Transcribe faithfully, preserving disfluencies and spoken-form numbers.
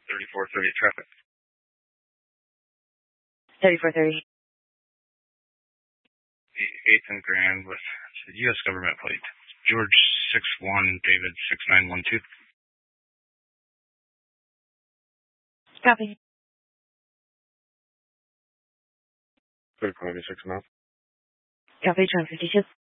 thirty-four thirty traffic. thirty-four thirty. eighth and Grand with U S government plate. George six one, David six nine one two. Copy. thirty-four six now. Copy, twenty fifty-two.